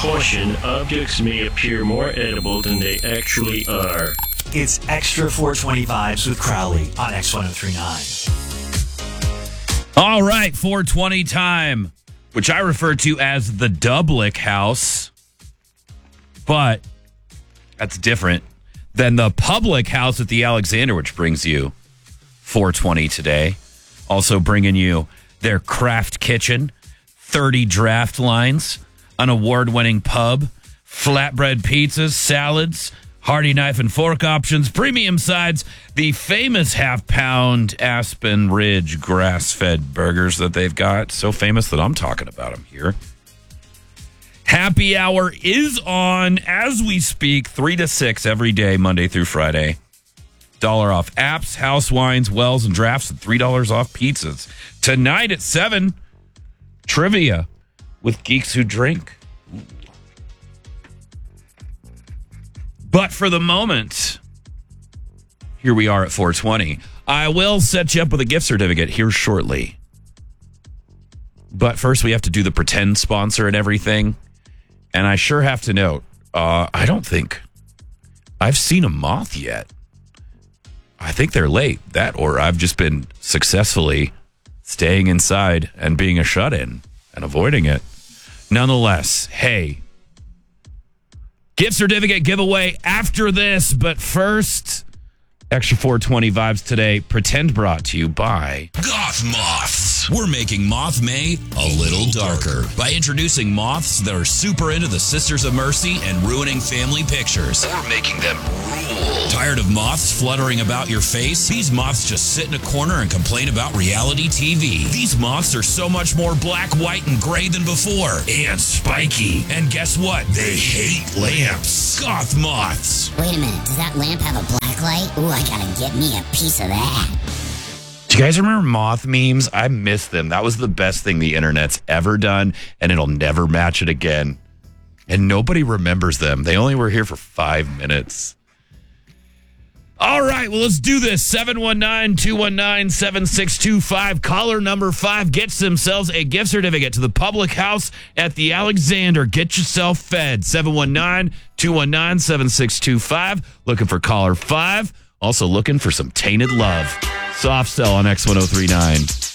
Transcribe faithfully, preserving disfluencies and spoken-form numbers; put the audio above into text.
Caution, objects may appear more edible than they actually are. It's Extra four twenty Vibes with Crowley on X ten thirty-nine. All right, four twenty time, which I refer to as the Dublick House, but that's different than the Public House at the Alexander, which brings you four twenty today. Also bringing you their craft kitchen, thirty draft lines, an award-winning pub, flatbread pizzas, salads, hearty knife and fork options, premium sides, the famous half-pound Aspen Ridge grass-fed burgers that they've got. So famous that I'm talking about them here. Happy hour is on as we speak, three to six every day, Monday through Friday. Dollar off apps, house wines, wells, and drafts, and three dollars off pizzas. Tonight at seven, trivia with Geeks Who Drink. But for the moment, here we are at four twenty. I will set you up with a gift certificate here shortly. But first, we have to do the pretend sponsor and everything. And I sure have to note, uh, I don't think I've seen a moth yet. I think they're late. That, or I've just been successfully staying inside and being a shut-in and avoiding it. Nonetheless, hey, gift certificate giveaway after this, but first, Extra four twenty Vibes today, pretend brought to you by Goth Moths. We're making Moth May a little darker by introducing moths that are super into the Sisters of Mercy and ruining family pictures. Or making them rule. Tired of moths fluttering about your face? These moths just sit in a corner and complain about reality T V. These moths are so much more black, white, and gray than before. And spiky. And guess what? They hate lamps. Goth Moths. Wait a minute, does that lamp have a black light? Ooh, I gotta get me a piece of that. Do you guys remember moth memes? I miss them. That was the best thing the internet's ever done, and it'll never match it again. And nobody remembers them. They only were here for five minutes. All right, well, let's do this. seven one nine, two one nine, seven six two five. Caller number five gets themselves a gift certificate to the Public House at the Alexander. Get yourself fed. seven one nine, two one nine, seven six two five. Looking for caller five. Also looking for some tainted love. Soft Cell on X ten thirty-nine.